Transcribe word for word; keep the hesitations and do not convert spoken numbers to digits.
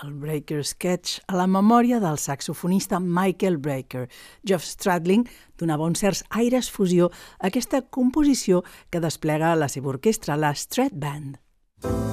el Breaker Sketch, a la memòria del saxofonista Michael Breaker. Geoff Stradling donava uns certs aires fusió a aquesta composició que desplega la seva orquestra, la Strat Band.